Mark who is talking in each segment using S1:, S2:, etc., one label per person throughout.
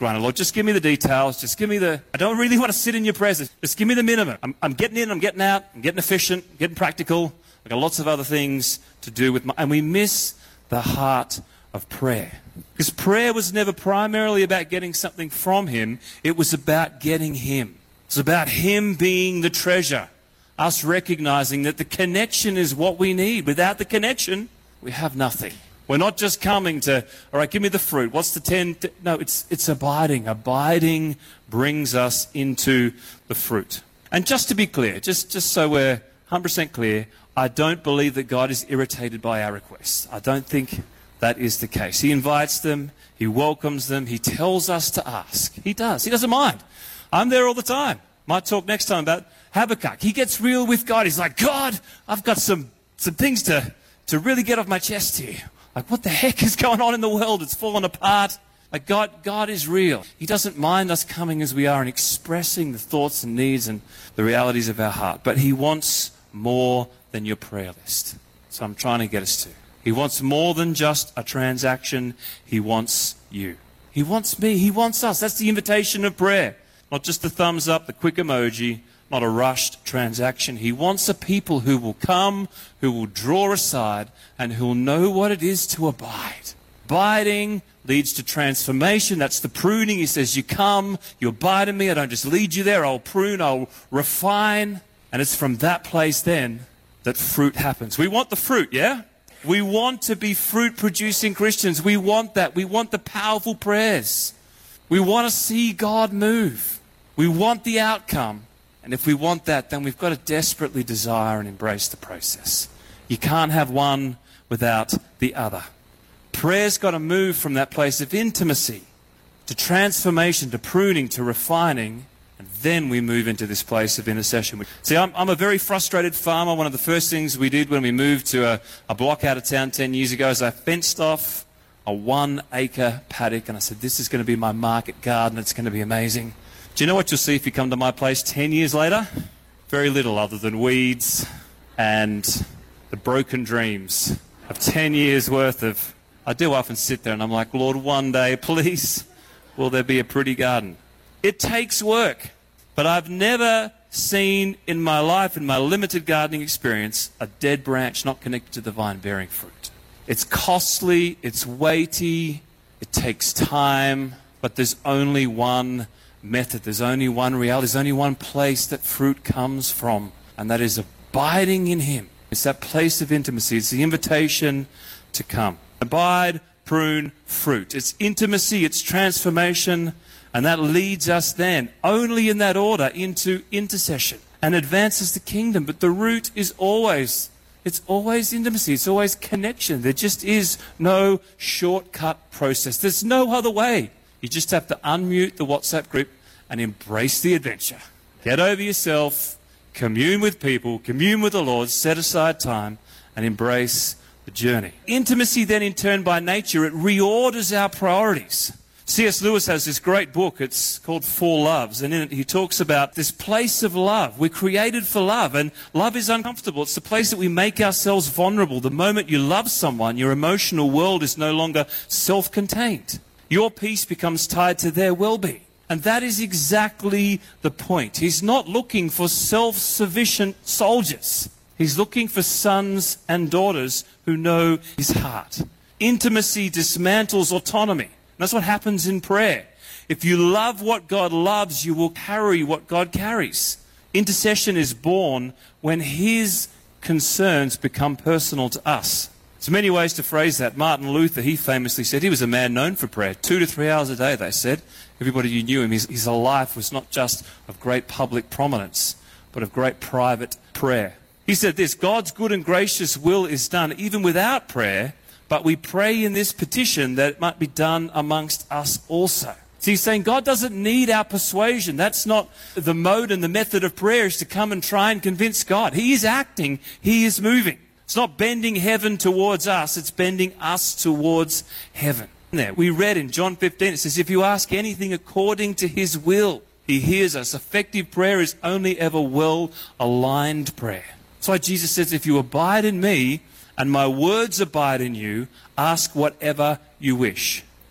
S1: Right, Lord, just give me the details. Just give me I don't really want to sit in your presence. Just give me the minimum. I'm getting in, I'm getting out, I'm getting efficient, I'm getting practical. I've got lots of other things to do with and we miss the heart of prayer. Because prayer was never primarily about getting something from him. It was about getting him. It's about him being the treasure. Us recognizing that the connection is what we need. Without the connection, we have nothing. We're not just coming to, all right, give me the fruit. What's the 10? No, it's abiding. Abiding brings us into the fruit. And just to be clear, just so we're 100% clear, I don't believe that God is irritated by our requests. I don't think that is the case. He invites them. He welcomes them. He tells us to ask. He does. He doesn't mind. I'm there all the time. Might talk next time about Habakkuk. He gets real with God. He's like, God, I've got some things to really get off my chest here. Like, what the heck is going on in the world? It's fallen apart. Like, God is real. He doesn't mind us coming as we are and expressing the thoughts and needs and the realities of our heart. But he wants more than your prayer list. So I'm trying to get us to. He wants more than just a transaction. He wants you. He wants me. He wants us. That's the invitation of prayer. Not just the thumbs up, the quick emoji, not a rushed transaction. He wants a people who will come, who will draw aside, and who will know what it is to abide. Abiding leads to transformation. That's the pruning. He says, you come, you abide in me. I don't just lead you there. I'll prune, I'll refine. And it's from that place then that fruit happens. We want the fruit, yeah? We want to be fruit-producing Christians. We want that. We want the powerful prayers. We want to see God move. We want the outcome. And if we want that, then we've got to desperately desire and embrace the process. You can't have one without the other. Prayer's got to move from that place of intimacy to transformation, to pruning, to refining, and then we move into this place of intercession. See, I'm a very frustrated farmer. One of the first things we did when we moved to a block out of town 10 years ago is I fenced off a 1-acre paddock, and I said, this is going to be my market garden. It's going to be amazing. Do you know what you'll see if you come to my place 10 years later? Very little other than weeds and the broken dreams of 10 years worth of... I do often sit there and I'm like, Lord, one day, please, will there be a pretty garden? It takes work, but I've never seen in my life, in my limited gardening experience, a dead branch not connected to the vine bearing fruit. It's costly, it's weighty, it takes time, but there's only one method, there's only one reality, there's only one place that fruit comes from, and that is abiding in him. It's that place of intimacy. It's the invitation to come. Abide, prune, fruit. It's intimacy, it's transformation, and that leads us then, only in that order, into intercession and advances the kingdom. But the root is always intimacy. It's always connection. There just is no shortcut process. There's no other way. You just have to unmute the WhatsApp group and embrace the adventure. Get over yourself, commune with people, commune with the Lord, set aside time, and embrace the journey. Intimacy then, in turn, by nature, it reorders our priorities. C.S. Lewis has this great book. It's called Four Loves, and in it he talks about this place of love. We're created for love, and love is uncomfortable. It's the place that we make ourselves vulnerable. The moment you love someone, your emotional world is no longer self-contained. Your peace becomes tied to their well-being. And that is exactly the point. He's not looking for self-sufficient soldiers. He's looking for sons and daughters who know his heart. Intimacy dismantles autonomy. And that's what happens in prayer. If you love what God loves, you will carry what God carries. Intercession is born when his concerns become personal to us. There's many ways to phrase that. Martin Luther, he famously said, he was a man known for prayer. 2 to 3 hours a day, they said. Everybody who knew him, his life was not just of great public prominence, but of great private prayer. He said this, God's good and gracious will is done even without prayer, but we pray in this petition that it might be done amongst us also. So he's saying God doesn't need our persuasion. That's not the mode and the method of prayer, is to come and try and convince God. He is acting, he is moving. It's not bending heaven towards us, it's bending us towards heaven. There, we read in John 15, it says, if you ask anything according to his will, he hears us. Effective prayer is only ever well-aligned prayer. That's why Jesus says, if you abide in me and my words abide in you, ask whatever you wish.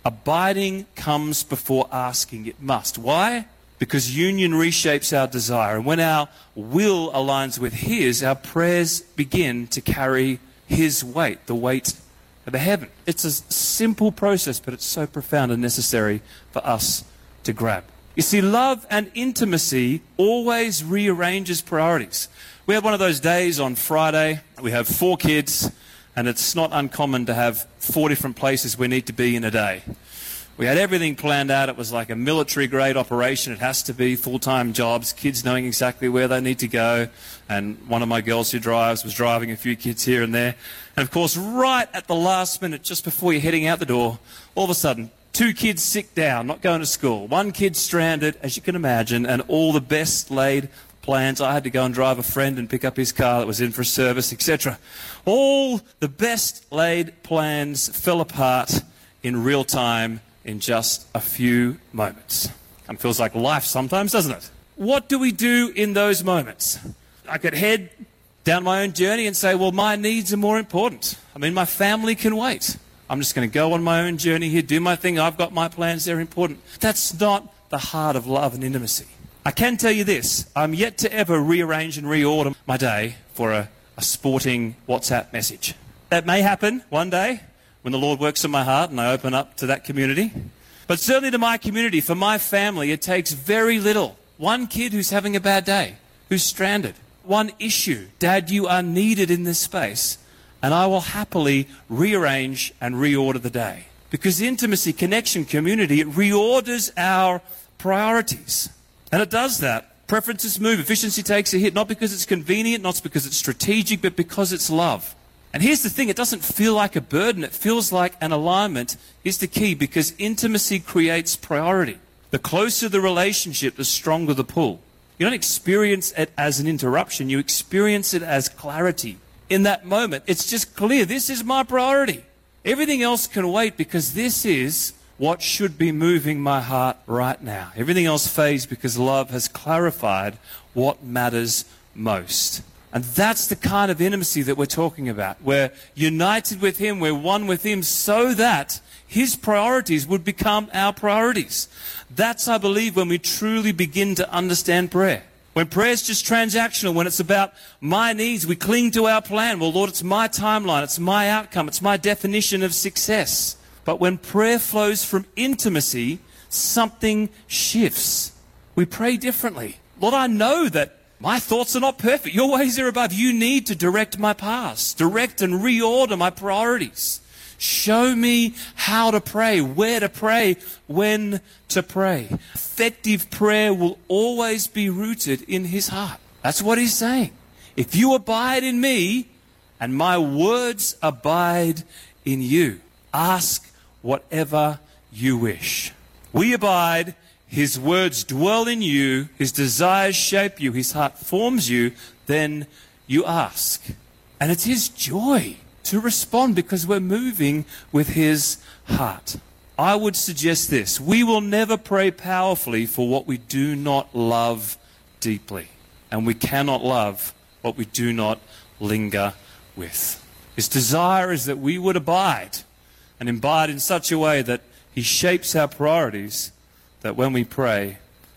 S1: Abiding comes before asking. It must. Why? Because union reshapes our desire. And when our will aligns with His, our prayers begin to carry His weight, the weight of the heaven. It's a simple process, but it's so profound and necessary for us to grab. You see, love and intimacy always rearranges priorities. We had one of those days on Friday. We have 4 kids, and it's not uncommon to have 4 different places we need to be in a day. We had everything planned out. It was like a military-grade operation. It has to be full-time jobs, kids knowing exactly where they need to go. And one of my girls who drives was driving a few kids here and there. And, of course, right at the last minute, just before you're heading out the door, all of a sudden, 2 kids sick down, not going to school. 1 kid stranded, as you can imagine, and all the best laid plans. I had to go and drive a friend and pick up his car that was in for a service, etc. All the best laid plans fell apart in real time in just a few moments. It feels like life sometimes, doesn't it? What do we do in those moments? I could head down my own journey and say, well, my needs are more important. I mean, my family can wait. I'm just going to go on my own journey here, do my thing. I've got my plans. They're important. That's not the heart of love and intimacy. I can tell you this. I'm yet to ever rearrange and reorder my day for a sporting WhatsApp message. That may happen one day when the Lord works in my heart and I open up to that community. But certainly to my community, for my family, it takes very little. 1 kid who's having a bad day, who's stranded. 1 issue. Dad, you are needed in this space. And I will happily rearrange and reorder the day. Because intimacy, connection, community, it reorders our priorities. And it does that. Preferences move. Efficiency takes a hit. Not because it's convenient, not because it's strategic, but because it's love. And here's the thing. It doesn't feel like a burden. It feels like an alignment is the key, because intimacy creates priority. The closer the relationship, the stronger the pull. You don't experience it as an interruption. You experience it as clarity. In that moment, it's just clear. This is my priority. Everything else can wait, because this is what should be moving my heart right now. Everything else fades because love has clarified what matters most. And that's the kind of intimacy that we're talking about. We're united with Him, we're one with Him, so that His priorities would become our priorities. That's, I believe, when we truly begin to understand prayer. When prayer is just transactional, when it's about my needs, we cling to our plan. Well, Lord, it's my timeline, it's my outcome, it's my definition of success. But when prayer flows from intimacy, something shifts. We pray differently. Lord, I know that my thoughts are not perfect. Your ways are above. You need to direct my paths, direct and reorder my priorities. Show me how to pray, where to pray, when to pray. Effective prayer will always be rooted in His heart. That's what He's saying. If you abide in me and my words abide in you, ask whatever you wish. We abide. His words dwell in you, His desires shape you, His heart forms you, then you ask. And it's His joy to respond, because we're moving with His heart. I would suggest this. We will never pray powerfully for what we do not love deeply. And we cannot love what we do not linger with. His desire is that we would abide, and abide in such a way that He shapes our priorities, that when we pray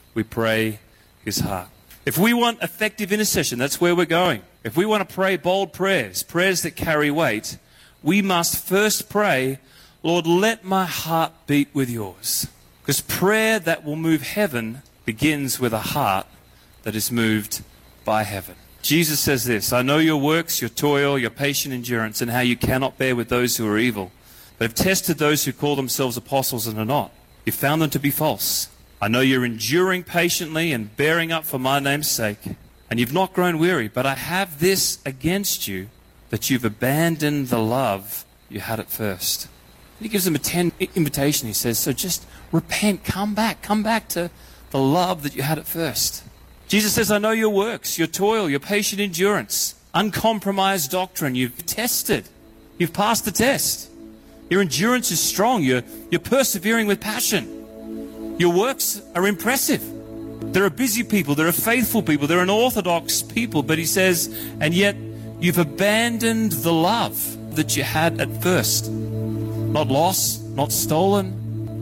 S1: His heart. If we want effective intercession, that's where we're going. If we want to pray bold prayers, prayers that carry weight, we must first pray, Lord, let my heart beat with yours. Because prayer that will move heaven begins with a heart that is moved by heaven. Jesus says this, I know your works, your toil, your patient endurance, and how you cannot bear with those who are evil, but have tested those who call themselves apostles and are not. You found them to be false. I know you're enduring patiently and bearing up for my name's sake, and you've not grown weary, but I have this against you, that you've abandoned the love you had at first. And He gives them a invitation. He says, so just repent, come back to the love that you had at first. Jesus says, I know your works, your toil, your patient endurance, uncompromised doctrine. You've tested. You've passed the test. Your endurance is strong. You're persevering with passion. Your works are impressive. There are busy people. There are faithful people. There are unorthodox people. But He says, and yet you've abandoned the love that you had at first. Not lost, not stolen,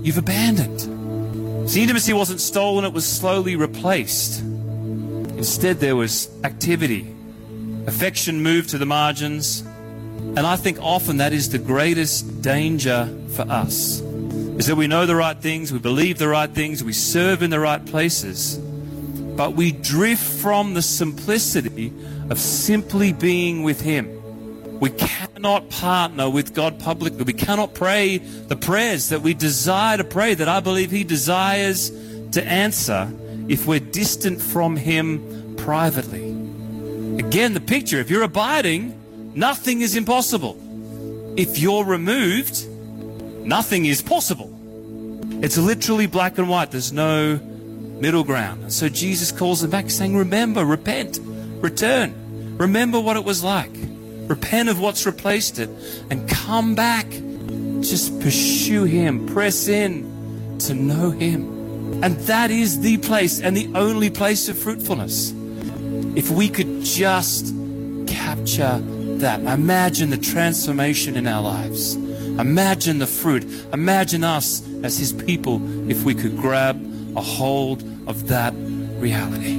S1: you've abandoned. See, intimacy wasn't stolen, it was slowly replaced. Instead, there was activity. Affection moved to the margins. And I think often that is the greatest danger for us, is that we know the right things, we believe the right things, we serve in the right places, but we drift from the simplicity of simply being with Him. We cannot partner with God publicly. We cannot pray the prayers that we desire to pray, that I believe He desires to answer, if we're distant from Him privately. Again, the picture, if you're abiding, nothing is impossible. If you're removed, nothing is possible. It's literally black and white. There's no middle ground. And so Jesus calls them back saying, remember, repent, return. Remember what it was like. Repent of what's replaced it and come back. Just pursue Him. Press in to know Him. And that is the place and the only place of fruitfulness. If we could just capture that, imagine the transformation in our lives. Imagine the fruit. Imagine us as His people if we could grab a hold of that reality.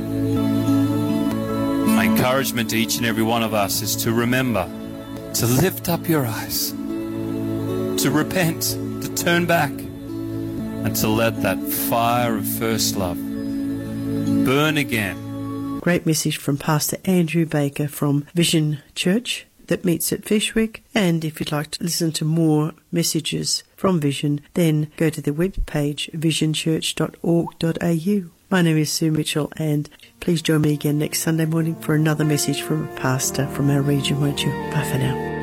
S1: My encouragement to each and every one of us is to remember, to lift up your eyes, to repent, to turn back, and to let that fire of first love burn again.
S2: Great message from Pastor Andrew Baker from Vision Church that meets at Fyshwick. And if you'd like to listen to more messages from Vision, then go to the webpage visionchurch.org.au. My name is Sue Mitchell, and please join me again next Sunday morning for another message from a pastor from our region, won't you? Bye for now.